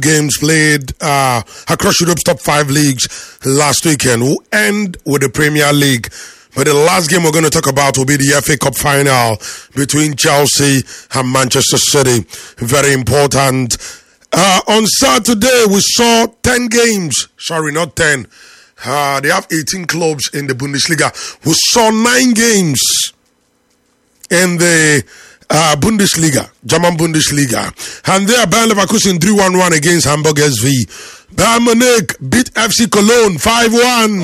Games played across Europe's top 5 leagues last weekend. We'll end with the Premier League. But the last game we're going to talk about will be the FA Cup final between Chelsea and Manchester City. Very important. On Saturday, we saw 10 games. Sorry, not 10. They have 18 clubs in the Bundesliga. We saw 9 games in the Bundesliga, German Bundesliga. And there, Bayer Leverkusen 3-1-1 against Hamburg SV. Bayern Munich beat FC Cologne 5-1.